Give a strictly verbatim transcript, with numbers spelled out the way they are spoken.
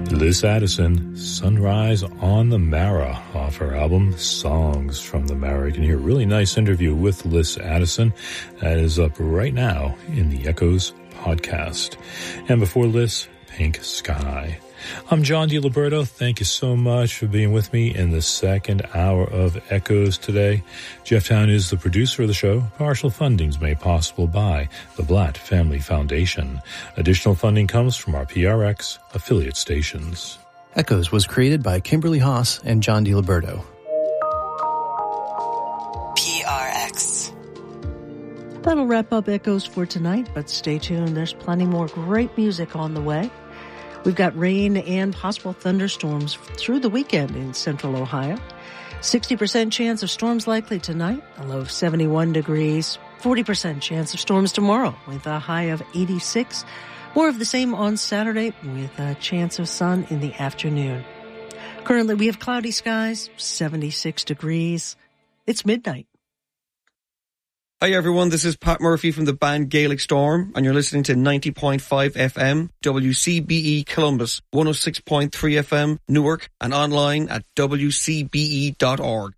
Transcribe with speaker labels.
Speaker 1: Liz Addison, Sunrise on the Mara, off her album Songs from the Mara. You can hear a really nice interview with Liz Addison that is up right now in the Echoes podcast. And before Liz, Pink Sky. I'm John DiLiberto. Thank you so much for being with me in the second hour of Echoes today. Jeff Town is the producer of the show. Partial funding is made possible by the Blatt Family Foundation. Additional funding comes from our P R X affiliate stations.
Speaker 2: Echoes was created by Kimberly Haas and John DiLiberto.
Speaker 3: P R X.
Speaker 4: That'll wrap up Echoes for tonight, but stay tuned. There's plenty more great music on the way. We've got rain and possible thunderstorms through the weekend in central Ohio. sixty percent chance of storms likely tonight, a low of seventy-one degrees. forty percent chance of storms tomorrow with a high of eighty-six. More of the same on Saturday with a chance of sun in the afternoon. Currently we have cloudy skies, seventy-six degrees. It's midnight.
Speaker 5: Hi everyone, this is Pat Murphy from the band Gaelic Storm, and you're listening to ninety point five F M, W C B E Columbus, one oh six point three F M Newark, and online at W C B E dot org.